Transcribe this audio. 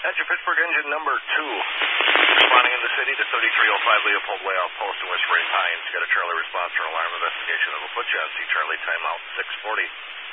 That's your Pittsburgh engine number 2. Responding in the city to 3305 Leopold Way outpost in Whispering Pines. Got a Charlie response or alarm investigation that will put you on C. Charlie timeout 640.